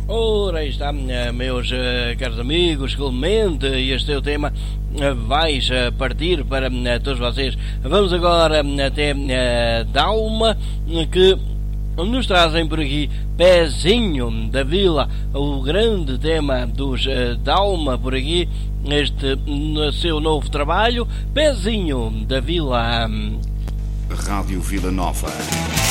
Ora, aí está, meus caros amigos, Clemente, este é o tema vais partir para todos vocês. Vamos agora até Dalma, que nos trazem por aqui Pezinho da Vila, o grande tema dos Dalma por aqui, este seu novo trabalho, Pezinho da Vila. Rádio Vila Nova.